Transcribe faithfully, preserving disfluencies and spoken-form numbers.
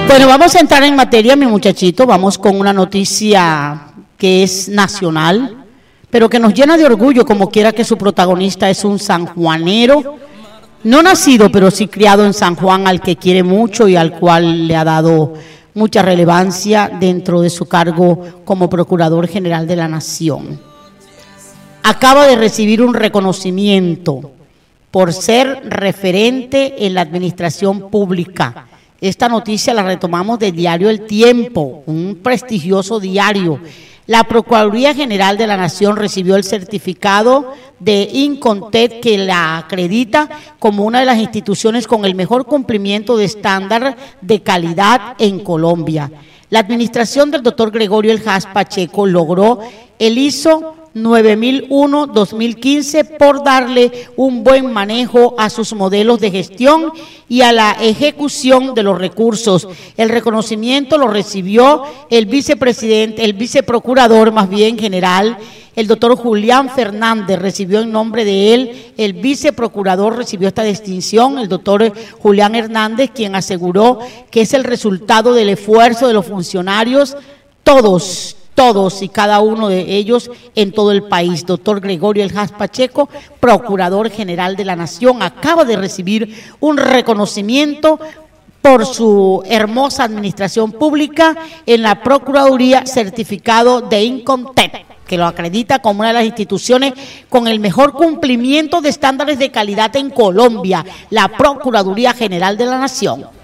Bueno, vamos a entrar en materia, mi muchachito. Vamos con una noticia que es nacional, pero que nos llena de orgullo, como quiera que su protagonista es un sanjuanero, no nacido, pero sí criado en San Juan, al que quiere mucho y al cual le ha dado mucha relevancia dentro de su cargo como Procurador General de la Nación. Acaba de recibir un reconocimiento por ser referente en la administración pública. Esta noticia la retomamos del diario El Tiempo, un prestigioso diario. La Procuraduría General de la Nación recibió el certificado de INCONTEC que la acredita como una de las instituciones con el mejor cumplimiento de estándar de calidad en Colombia. La administración del doctor Gregorio El Has Pacheco logró el I S O nueve mil uno dos mil quince por darle un buen manejo a sus modelos de gestión y a la ejecución de los recursos. El reconocimiento lo recibió el vicepresidente, el viceprocurador más bien general, el doctor Julián Fernández, recibió en nombre de él, el viceprocurador recibió esta distinción, el doctor Julián Hernández, quien aseguró que es el resultado del esfuerzo de los funcionarios, todos, todos y cada uno de ellos en todo el país. Doctor Gregorio El Has Pacheco, Procurador General de la Nación, acaba de recibir un reconocimiento por su hermosa administración pública en la Procuraduría, certificado de INCONTEC, que lo acredita como una de las instituciones con el mejor cumplimiento de estándares de calidad en Colombia, la Procuraduría General de la Nación.